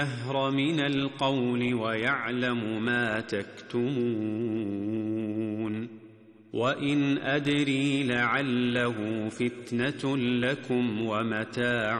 الجهر من القول ويعلم ما تكتمون وإن أدري لعله فتنة لكم ومتاع